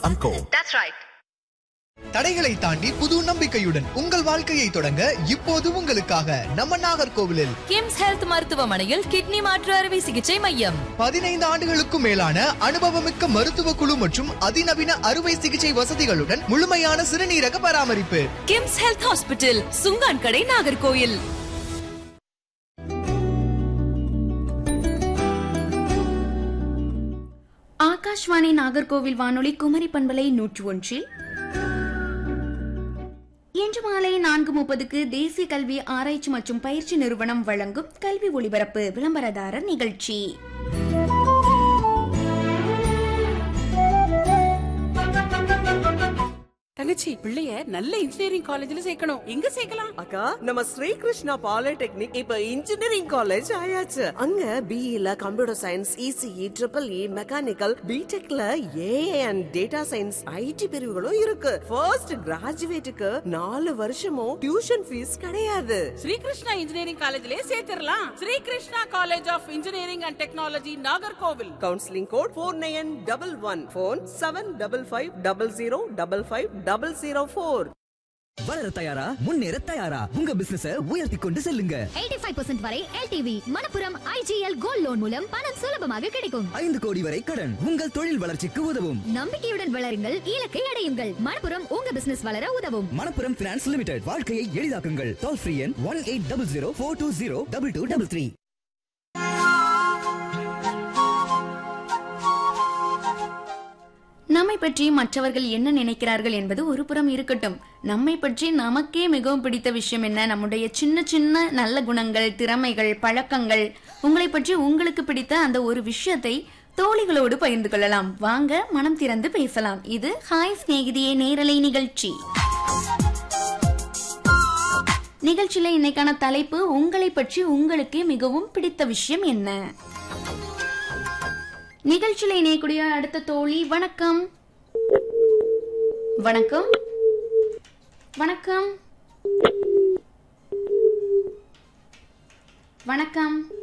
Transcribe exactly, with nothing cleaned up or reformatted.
and Co. That's right. தடைகளை தாண்டி புது நம்பிக்கையுடன் உங்கள் வாழ்க்கையை தொடங்க இப்போது உங்களுக்காக நம்ம நாகர்கோவிலில் கிம்ஸ் ஹெல்த் மருத்துவமனையில் கிட்னி மாற்று அறுவை சிகிச்சை மையம். பதினைந்து ஆண்டுகளுக்கும் மேலான அனுபவமிக்க மருத்துவ குழு மற்றும் அதிநவீன அறுவை சிகிச்சை வசதிகளுடன் முழுமையான சிறுநீரக பராமரிப்பு. கிம்ஸ் ஹெல்த் ஹாஸ்பிட்டல், சுங்கான் கடை, நாகர்கோவில். ஆகாஷ்வாணி நாகர்கோவில் வானொலி குமரி பண்பலை நூற்று ஒன்றில் இன்று மாலை நான்கு முப்பதுக்கு தேசிய கல்வி ஆராய்ச்சி மற்றும் பயிற்சி நிறுவனம் வழங்கும் கல்வி ஒளிபரப்பு விளம்பரதாரர் நிகழ்ச்சி. தங்கச்சி, பிள்ளைய நல்ல இன்ஜினியரிங் காலேஜ்ல சேர்க்கணும். எங்க சேர்க்கலாம்? அக்கா, நம்ம ஸ்ரீ கிருஷ்ணா பாலிடெக்னிக் இப்ப இன்ஜினியரிங் காலேஜ் ஆயாச்சு. அங்க பிஇல computer science, ECE, triple E, mechanical, பிடெக்ல AI and data science, ID பிரிவுகளும் இருக்கு. ஃபர்ஸ்ட் கிராஜுவேட்டுக்கு நாலு வருஷமும் டியூஷன் ஃபீஸ் கிடையாது. Sri Krishna engineering காலேஜ்லயே சேர்த்திடலாம். Sri Krishna college of engineering and technology, Nagercoil. Counselling code four nine double one. Phone seven double five double zero double five double zero four. வளர தயாரா, முன்னேற தயாரா, உங்க பிசினஸ உயர்த்தி கொண்டு செல்லுங்க. எண்பத்தி ஐந்து சதவீதம் வரை LTV Manappuram IGL gold loan மூலம் பணம் சுலபமாக கிடைக்கும். ஐந்து கோடி வரை கடன் உங்கள் தொழில் வளர்ச்சிக்கு உதவும். நம்பிக்கையுடன் வளருங்கள், இலக்கை அடையுங்கள். மணப்புரம் உங்க பிசினஸ் வளர உதவும். மணப்புரம் பினான்ஸ் லிமிடெட், வாழ்க்கையை எளிதாக்குங்கள். டோல் ஃப்ரீ எண் one eight double zero four two zero double two double three. நம்மை பற்றி மற்றவர்கள் என்ன நினைக்கிறார்கள் என்பது ஒரு புறம் இருக்கட்டும், நம்மை பற்றி நமக்கே மிகவும் பிடித்த விஷயம் என்ன, நம்முடைய சின்ன சின்ன நல்ல குணங்கள், திறமைகள், பழக்கங்கள், உங்களை பற்றி உங்களுக்கு பிடித்த அந்த ஒரு விஷயத்தை தோழிகளோடு பகிர்ந்து கொள்ளலாம். வாங்க மனம் திறந்து பேசலாம். இது ஹாய் ஸ்நேகிதியே நேரலை நிகழ்ச்சி. நிகழ்ச்சியில இன்னைக்கான தலைப்பு, உங்களை பற்றி உங்களுக்கே மிகவும் பிடித்த விஷயம் என்ன. நிகழ்ச்சியில இணையக்கூடிய அடுத்த தோழி, வணக்கம். வணக்கம் வணக்கம் வணக்கம்